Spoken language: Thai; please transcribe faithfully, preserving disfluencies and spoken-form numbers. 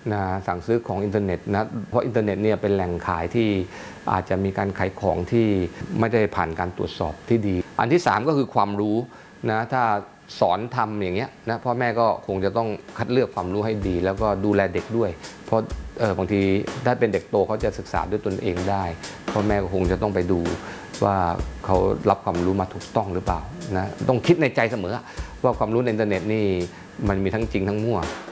นะสั่งซื้อของอินเทอร์เน็ตนะเพราะอินเทอร์เน็ตเนี่ยเป็นแหล่งขายที่อาจจะมีการขายของที่ไม่ได้ผ่านการตรวจสอบที่ดีอันที่สามก็คือความรู้นะถ้าสอนทำอย่างเงี้ยนะพ่อแม่ก็คงจะต้องคัดเลือกความรู้ให้ดีแล้วก็ดูแลเด็กด้วยเพราะเออบางทีถ้าเป็นเด็กโตเขาจะศึกษาด้วยตนเองได้พ่อแม่ก็คงจะต้องไปดูว่าเขารับความรู้มาถูกต้องหรือเปล่านะต้องคิดในใจเสมอว่าความรู้ในอินเทอร์เน็ตนี่มันมีทั้งจริงทั้งมั่ว